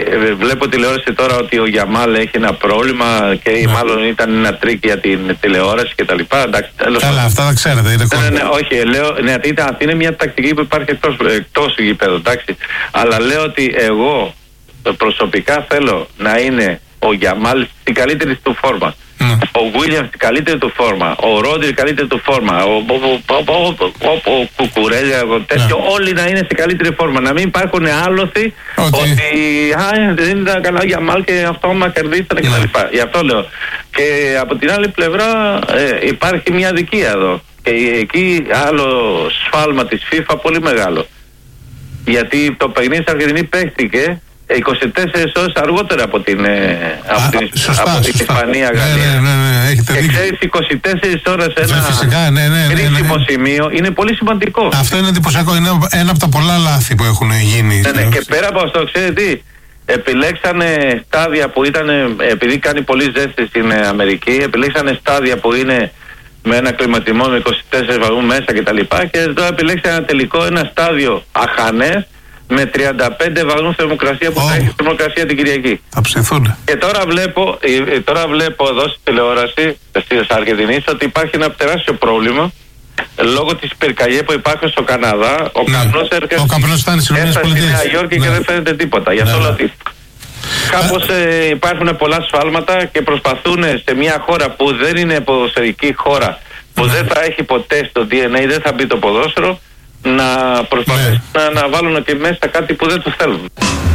βλέπω τηλεόραση τώρα ότι ο Γιαμάλ έχει ένα πρόβλημα και μάλλον ήταν ένα τρίκ για την τηλεόραση κτλ. Καλά, αυτά τα ξέρετε. Ναι, όχι, λέω, αυτή είναι μια τακτική που υπάρχει εκτός γήπεδου, εντάξει. Αλλά λέω ότι εγώ προσωπικά θέλω να είναι ο Γιαμάλ στην καλύτερη του φόρμα. Ο Γουίλιαμ στην καλύτερη του φόρμα. Ο Ρόντρι στην καλύτερη του φόρμα. Ο Κουκουρέλια, όλοι να είναι στην καλύτερη φόρμα. Να μην υπάρχουν άλοθη ότι δεν ήταν καλά για Μάλ και αυτό μα κερδίσανε κτλ. Γι' αυτό λέω. Και από την άλλη πλευρά υπάρχει μια αδικία εδώ. Και εκεί άλλο σφάλμα της FIFA πολύ μεγάλο. Γιατί το παιχνίδι στην Αργεντινή παίχτηκε 24 ώρες αργότερα από την Ισπανία-Γαλλία. Έχετε και ξέρεις, 24 ώρες ένα κρίσιμο σημείο είναι πολύ σημαντικό. Αυτό είναι εντυπωσιακό. Είναι ένα από τα πολλά λάθη που έχουν γίνει. Και πέρα από αυτό, ξέρετε τι, επιλέξανε στάδια που ήταν, επειδή κάνει πολύ ζέστη στην Αμερική, επιλέξανε στάδια που είναι με ένα κλιματισμό με 24 βαθμούς μέσα κτλ. Και τώρα επιλέξανε ένα τελικό, ένα στάδιο αχανές με 35 βαθμούς θερμοκρασία που θα έχει θερμοκρασία την Κυριακή. Θα ψηθούν. Και τώρα βλέπω εδώ στη τηλεόραση της Αργεντινής ότι υπάρχει ένα τεράστιο πρόβλημα λόγω της πυρκαγιές που υπάρχουν στο Καναδά. Ο καπνός φτάνει στη Νέα Υόρκη και δεν φαίνεται τίποτα. Γι' αυτό λέω ότι κάπως υπάρχουν πολλά σφάλματα και προσπαθούν σε μια χώρα που δεν είναι ποδοσφαιρική χώρα, που δεν θα έχει ποτέ στο DNA, δεν θα μπει το ποδόσφαιρο, να προσπαθήσουν να βάλουν και μέσα κάτι που δεν τους θέλουν.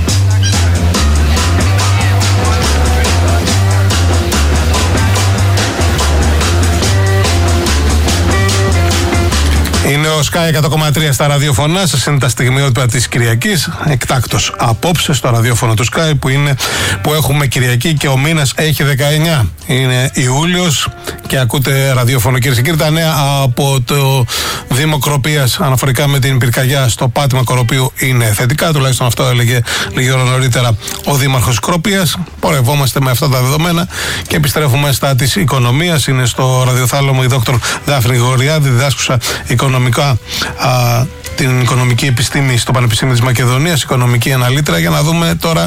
Είναι ο Sky 100,3 στα ραδιοφωνά σας. Είναι τα στιγμιότυπα της Κυριακής. Εκτάκτος απόψε στο ραδιόφωνο του Sky που έχουμε Κυριακή και ο μήνας έχει 19. Είναι Ιούλιος και ακούτε ραδιόφωνο. Κυρίες και κύριοι, τα νέα από το Δήμο Κοροπίας αναφορικά με την πυρκαγιά στο πάτημα Κοροπίου είναι θετικά. Τουλάχιστον αυτό έλεγε λίγη ώρα νωρίτερα ο Δήμαρχος Κοροπίας. Πορευόμαστε με αυτά τα δεδομένα και επιστρέφουμε στα της οικονομίας. Είναι στο ραδιοθάλαμο η Δόκτωρ Δάφνη Γοριάδη, διδάσκουσα οικονομικά την οικονομική επιστήμη στο Πανεπιστήμιο της Μακεδονίας, οικονομική αναλύτρια, για να δούμε τώρα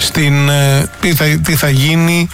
τι θα γίνει,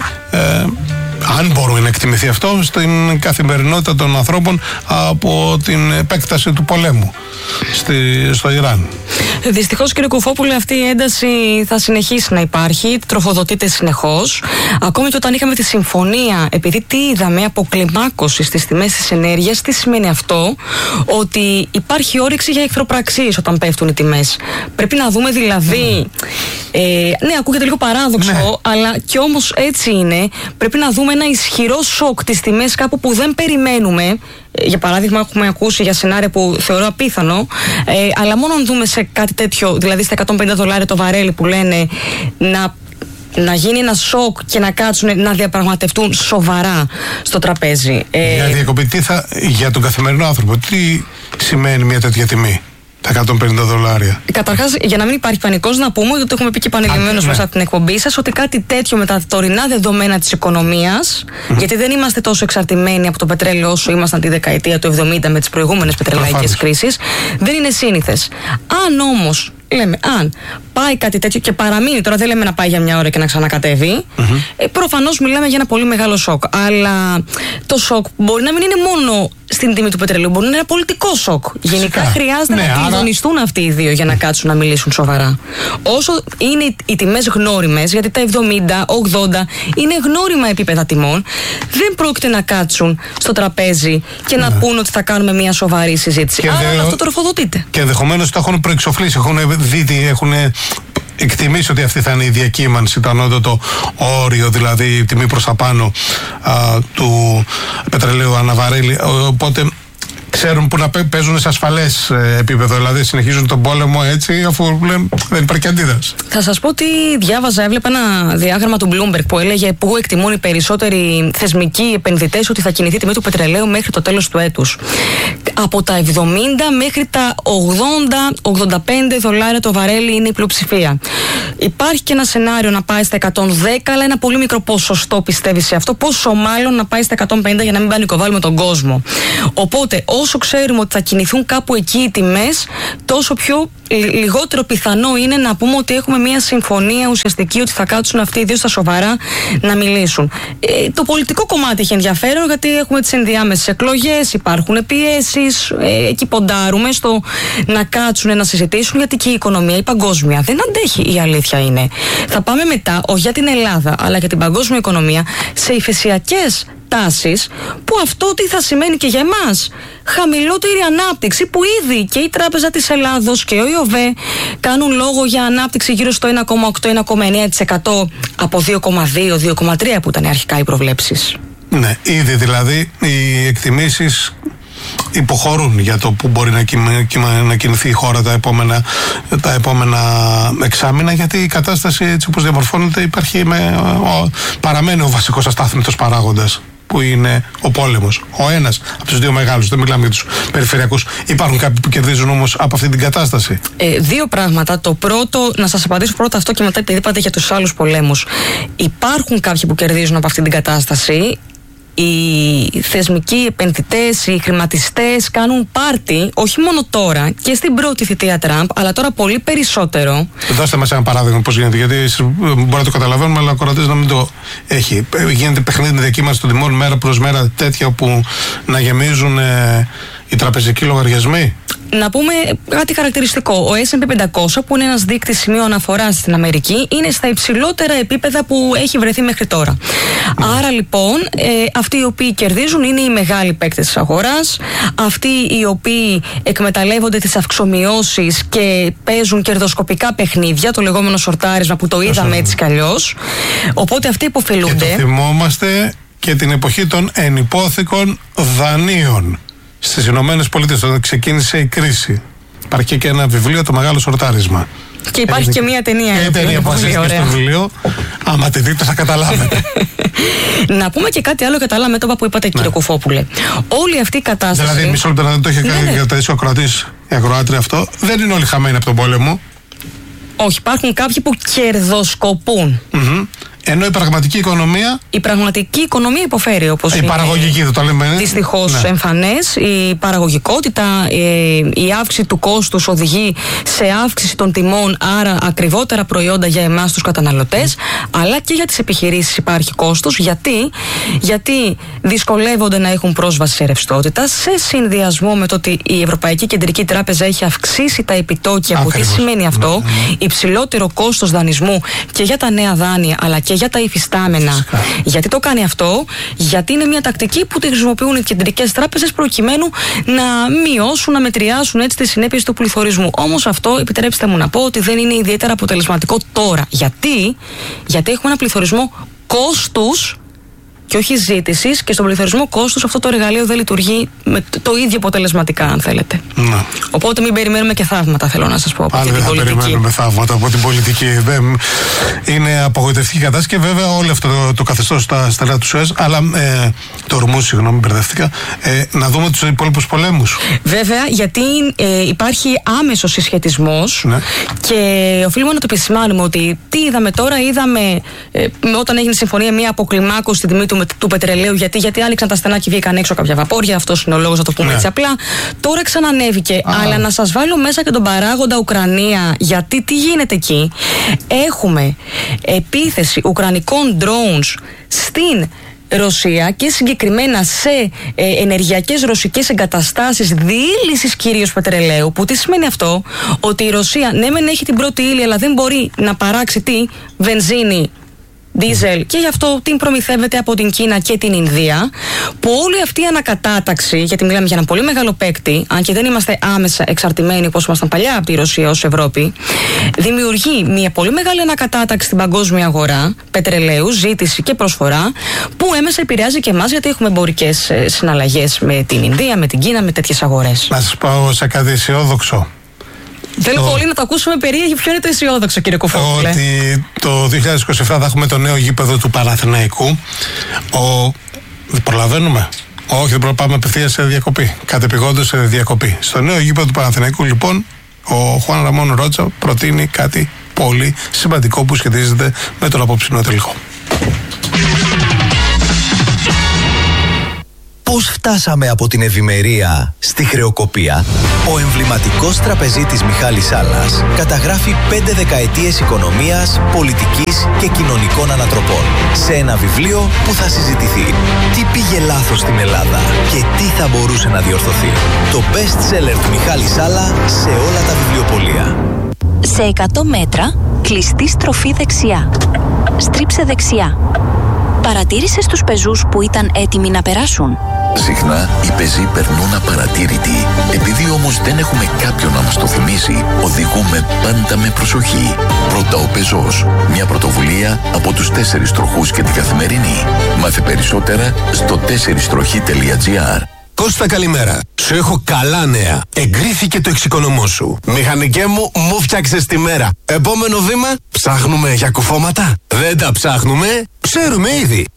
αν μπορούμε να εκτιμηθεί αυτό, στην καθημερινότητα των ανθρώπων από την επέκταση του πολέμου στο Ιράν. Δυστυχώς, κύριε Κουφόπουλε, αυτή η ένταση θα συνεχίσει να υπάρχει, τροφοδοτείται συνεχώς. Ακόμη και όταν είχαμε τη συμφωνία, επειδή τι είδαμε, αποκλιμάκωση στις τιμές της ενέργειας, τι σημαίνει αυτό? Ότι υπάρχει όρεξη για εχθροπραξίες όταν πέφτουν οι τιμές. Πρέπει να δούμε δηλαδή. Ναι, ακούγεται λίγο παράδοξο, αλλά και όμως έτσι είναι. Πρέπει να δούμε ένα ισχυρό σοκ στις τιμές κάπου που δεν περιμένουμε. Για παράδειγμα, έχουμε ακούσει για σενάρια που θεωρώ απίθανο, αλλά μόνο αν δούμε σε κάτι τέτοιο, δηλαδή στα $150 το βαρέλι που λένε, να γίνει ένα σοκ και να κάτσουν να διαπραγματευτούν σοβαρά στο τραπέζι. Για διακοπή, για τον καθημερινό άνθρωπο, τι σημαίνει μια τέτοια τιμή? Τα $150. Καταρχάς, για να μην υπάρχει πανικός, να πούμε ότι το έχουμε πει και επανειλημμένως μέσα από την εκπομπή σας, ότι κάτι τέτοιο με τα τωρινά δεδομένα της οικονομίας, γιατί δεν είμαστε τόσο εξαρτημένοι από το πετρέλαιο όσο ήμασταν τη δεκαετία του 70 με τις προηγούμενες πετρελαϊκές κρίσεις, δεν είναι σύνηθες. Αν όμως, λέμε, αν πάει κάτι τέτοιο και παραμείνει, τώρα δεν λέμε να πάει για μια ώρα και να ξανακατεύει, προφανώς μιλάμε για ένα πολύ μεγάλο σοκ. Αλλά το σοκ μπορεί να μην είναι μόνο στην τιμή του πετρελαίου, μπορεί να είναι ένα πολιτικό σοκ. Γενικά χρειάζεται να κλειδονιστούν αυτοί οι δύο για να κάτσουν να μιλήσουν σοβαρά. Όσο είναι οι τιμές γνώριμες, γιατί τα 70-80 είναι γνώριμα επίπεδα τιμών, δεν πρόκειται να κάτσουν στο τραπέζι και να πούν ότι θα κάνουμε μια σοβαρή συζήτηση. Άρα αυτό τροφοδοτείται. Και ενδεχομένως το έχουν προεξοφλήσει, έχουν εκτιμήσει ότι αυτή θα είναι η διακύμανση, το ανώτατο όριο, δηλαδή η τιμή προς τα πάνω του πετρελαίου αναβαρέλι. Οπότε ξέρουν που να παίζουν σε ασφαλές επίπεδο, δηλαδή συνεχίζουν τον πόλεμο έτσι, αφού δεν υπάρχει αντίδραση. Θα σας πω τι διάβαζα, έβλεπα ένα διάγραμμα του Bloomberg που έλεγε πού εκτιμούν οι περισσότεροι θεσμικοί επενδυτές ότι θα κινηθεί η τιμή του πετρελαίου μέχρι το τέλος του έτους. Από τα 70 μέχρι τα $80-85 το βαρέλι είναι η πλειοψηφία. Υπάρχει και ένα σενάριο να πάει στα 110, αλλά ένα πολύ μικρό ποσοστό πιστεύει σε αυτό. Πόσο μάλλον να πάει στα 150 για να μην πανικοβάλουμε τον κόσμο. Οπότε, όσο ξέρουμε ότι θα κινηθούν κάπου εκεί οι τιμές, τόσο πιο λιγότερο πιθανό είναι να πούμε ότι έχουμε μια συμφωνία ουσιαστική, ότι θα κάτσουν αυτοί οι δύο στα σοβαρά να μιλήσουν. Το πολιτικό κομμάτι έχει ενδιαφέρον, γιατί έχουμε τις ενδιάμεσες εκλογές, υπάρχουν πιέσεις, εκεί ποντάρουμε στο να κάτσουν να συζητήσουν, γιατί και η οικονομία, η παγκόσμια, δεν αντέχει, η αλήθεια είναι. Θα πάμε μετά, όχι για την Ελλάδα, αλλά για την παγκόσμια οικονομία, σε υφεσιακές τάσεις, που αυτό τι θα σημαίνει και για εμάς? Χαμηλότερη ανάπτυξη, που ήδη και η Τράπεζα της Ελλάδος και ο ΙΟΒΕ κάνουν λόγο για ανάπτυξη γύρω στο 1,8-1,9% από 2,2-2,3% που ήταν αρχικά οι προβλέψεις. Ναι, ήδη δηλαδή οι εκτιμήσεις υποχωρούν για το που μπορεί να κινηθεί η χώρα τα επόμενα εξάμηνα, γιατί η κατάσταση, έτσι όπως διαμορφώνεται, παραμένει ο βασικός αστάθμητος παράγοντας, που είναι ο πόλεμος. Ο ένας από τους δύο μεγάλους, δεν μιλάμε για τους περιφερειακούς. Υπάρχουν κάποιοι που κερδίζουν όμως από αυτή την κατάσταση? Δύο πράγματα. Το πρώτο, να σας απαντήσω πρώτα αυτό και μετά, επειδή είπατε για τους άλλους πολέμους. Υπάρχουν κάποιοι που κερδίζουν από αυτή την κατάσταση. Οι θεσμικοί επενδυτές, οι χρηματιστές κάνουν πάρτι, όχι μόνο τώρα και στην πρώτη θητεία Τραμπ, αλλά τώρα πολύ περισσότερο. Δώστε μας ένα παράδειγμα πώς γίνεται, γιατί μπορεί να το καταλαβαίνουμε, αλλά ο κορατής να μην το έχει. Γίνεται παιχνίδι με διακύμανση των τιμών μέρα προς μέρα, τέτοια που να γεμίζουν οι τραπεζικοί λογαριασμοί. Να πούμε κάτι χαρακτηριστικό. Ο S&P 500, που είναι ένας δείκτης σημείο αναφοράς στην Αμερική, είναι στα υψηλότερα επίπεδα που έχει βρεθεί μέχρι τώρα. Άρα λοιπόν, αυτοί οι οποίοι κερδίζουν είναι οι μεγάλοι παίκτες της αγοράς, αυτοί οι οποίοι εκμεταλλεύονται τις αυξομοιώσεις και παίζουν κερδοσκοπικά παιχνίδια, το λεγόμενο σορτάρισμα που το είδαμε έτσι κι αλλιώς. Οπότε αυτοί υποφελούνται. Και το θυμόμαστε και την εποχή των ενυπόθηκων δανείων στις Ηνωμένες Πολιτείες, όταν ξεκίνησε η κρίση. Υπάρχει και ένα βιβλίο, το Μεγάλο Σορτάρισμα. Και υπάρχει και μια ταινία. Και η ταινία που βασίζεται στο βιβλίο. Άμα τη δείτε θα καταλάβετε. Να πούμε και κάτι άλλο για τα άλλα μέτωπα που είπατε, κύριε Κουφόπουλε. Όλη αυτή η κατάσταση. Δηλαδή, μισό λεπτό, να το έχει κρατήσει ο ακροατής, η ακροάτρια αυτό. Δεν είναι όλοι χαμένοι από τον πόλεμο. Όχι, υπάρχουν κάποιοι που κερδοσκοπούν. Ενώ η πραγματική οικονομία. Η πραγματική οικονομία υποφέρει, όπως η παραγωγική, το λέμε. Δυστυχώς εμφανές. Η παραγωγικότητα, η αύξηση του κόστους οδηγεί σε αύξηση των τιμών, άρα ακριβότερα προϊόντα για εμάς τους καταναλωτές, αλλά και για τις επιχειρήσεις υπάρχει κόστος. Γιατί δυσκολεύονται να έχουν πρόσβαση σε ρευστότητα, σε συνδυασμό με το ότι η Ευρωπαϊκή Κεντρική Τράπεζα έχει αυξήσει τα επιτόκια. Που τι σημαίνει αυτό? Υψηλότερο κόστος δανεισμού και για τα νέα δάνεια, αλλά και για τα υφιστάμενα. Φυσικά. Γιατί το κάνει αυτό? Γιατί είναι μια τακτική που τη χρησιμοποιούν οι κεντρικές τράπεζες προκειμένου να μειώσουν, να μετριάσουν έτσι τις συνέπειες του πληθωρισμού. Όμως αυτό, επιτρέψτε μου να πω, ότι δεν είναι ιδιαίτερα αποτελεσματικό τώρα. Γιατί έχουμε ένα πληθωρισμό κόστους και όχι ζήτησης, και στον πληθωρισμό κόστους αυτό το εργαλείο δεν λειτουργεί με το ίδιο αποτελεσματικά, αν θέλετε. Να. Οπότε μην περιμένουμε και θαύματα, θέλω να σας πω. Πάλι δεν θα περιμένουμε θαύματα από την πολιτική. Είναι απογοητευτική κατάσταση, και βέβαια όλο αυτό το καθεστώς στα στενά του ΣΟΕΣ, αλλά το Ορμούζ, συγγνώμη, μπερδεύτηκα. Να δούμε τους υπόλοιπους πολέμους. Βέβαια, γιατί υπάρχει άμεσος συσχετισμός, ναι. Και οφείλουμε να το επισημάνουμε ότι τι είδαμε τώρα? Είδαμε όταν έγινε συμφωνία μια αποκλιμάκωση στην τιμή του πετρελαίου, γιατί άνοιξαν τα στενά και βγήκαν έξω κάποια βαπόρια. Αυτός είναι ο λόγος, να το πούμε έτσι απλά. Τώρα ξανανέβηκε. Αλλά να σας βάλω μέσα και τον παράγοντα Ουκρανία, γιατί τι γίνεται εκεί? Έχουμε επίθεση ουκρανικών drones στην Ρωσία και συγκεκριμένα σε ενεργειακές ρωσικές εγκαταστάσεις διήλυσης κυρίως πετρελαίου. Που τι σημαίνει αυτό? Ότι η Ρωσία ναι μεν έχει την πρώτη ύλη, αλλά δεν μπορεί να παράξει βενζίνη, δίζελ, και γι' αυτό την προμηθεύεται από την Κίνα και την Ινδία, που όλη αυτή η ανακατάταξη, γιατί μιλάμε για ένα πολύ μεγάλο παίκτη, αν και δεν είμαστε άμεσα εξαρτημένοι όπως ήμασταν παλιά από τη Ρωσία ως Ευρώπη, δημιουργεί μια πολύ μεγάλη ανακατάταξη στην παγκόσμια αγορά πετρελαίου, ζήτηση και προσφορά, που έμεσα επηρεάζει και εμάς, γιατί έχουμε εμπορικές συναλλαγές με την Ινδία, με την Κίνα, με τέτοιες αγορές. Να σας πάω σε κάτι αισιόδοξο. Θέλω πολύ να το ακούσουμε περίεργη. Ποιο είναι το αισιόδοξο, κύριε Κουφόπουλε? Ότι το 2027 θα έχουμε το νέο γήπεδο του Παναθηναϊκού. Δεν προλαβαίνουμε. Όχι, δεν προλαβαίνουμε. Πάμε απευθείας σε διακοπή. Κατεπηγόντως σε διακοπή. Στο νέο γήπεδο του Παναθηναϊκού, λοιπόν, ο Χουάν Ραμόν Ρότσα προτείνει κάτι πολύ σημαντικό που σχετίζεται με τον απόψινο τελικό. Πώς φτάσαμε από την ευημερία στη χρεοκοπία? Ο εμβληματικός τραπεζίτης Μιχάλης Σάλλας καταγράφει 5 δεκαετίες οικονομίας, πολιτικής και κοινωνικών ανατροπών σε ένα βιβλίο που θα συζητηθεί. Τι πήγε λάθος στην Ελλάδα και τι θα μπορούσε να διορθωθεί? Το best seller του Μιχάλη Σάλλα σε όλα τα βιβλιοπωλεία. Σε 100 μέτρα, κλειστή στροφή δεξιά. Στρίψε δεξιά. Παρατήρησες τους πεζούς που ήταν έτοιμοι να περάσουν? Συχνά οι πεζοί περνούν απαρατήρητοι. Επειδή όμως δεν έχουμε κάποιον να μας το θυμίσει, οδηγούμε πάντα με προσοχή. Πρώτα ο πεζός. Μια πρωτοβουλία από τους 4 τροχούς και την Καθημερινή. Μάθε περισσότερα στο 4τροχοί.gr. Κώστα, καλημέρα. Σου έχω καλά νέα. Εγκρίθηκε το εξοικονομώ σου. Μηχανικέ μου φτιάξες τη μέρα. Επόμενο βήμα, ψάχνουμε για κουφώματα? Δεν τα ψάχνουμε, ξέρουμε ήδη.